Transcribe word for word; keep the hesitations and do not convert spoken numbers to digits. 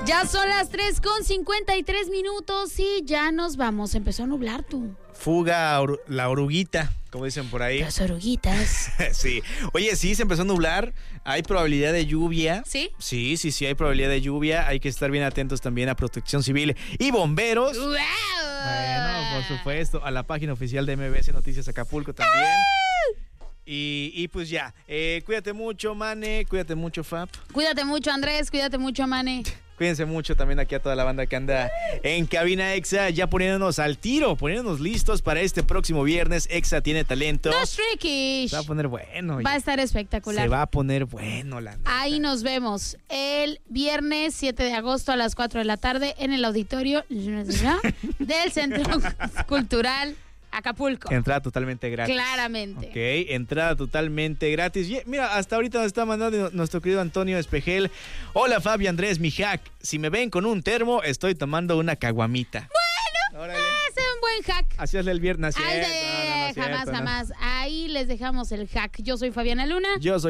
Ya son las tres con cincuenta y tres minutos y ya nos vamos. Empezó a nublar tú. Fuga or- la oruguita, como dicen por ahí. Las oruguitas. Sí. Oye, sí, se empezó a nublar. Hay probabilidad de lluvia. ¿Sí? Sí, sí, sí, hay probabilidad de lluvia. Hay que estar bien atentos también a Protección Civil y bomberos. ¡Wow! Bueno, por supuesto, a la página oficial de M B S Noticias Acapulco también. Y, y pues ya, eh, cuídate mucho, Mane, cuídate mucho, Fab. Cuídate mucho, Andrés, cuídate mucho, Mane. Cuídense mucho también aquí a toda la banda que anda en Cabina Exa, ya poniéndonos al tiro, poniéndonos listos para este próximo viernes. Exa tiene talento. No Trickish. Se va a poner bueno. Va ya. a estar espectacular. Se va a poner bueno, la neta. Ahí nos vemos el viernes siete de agosto a las cuatro de la tarde en el auditorio del Centro Cultural Acapulco. Entrada totalmente gratis. Claramente. Ok, entrada totalmente gratis. Y mira, hasta ahorita nos está mandando nuestro querido Antonio Espejel. Hola, Fabi Andrés, mi hack. Si me ven con un termo, estoy tomando una caguamita. Bueno, Órale. es un buen hack. Así es el viernes. Ay, ¿cierto? de- No, no, no, jamás, cierto, no. jamás. Ahí les dejamos el hack. Yo soy Fabiana Luna. Yo soy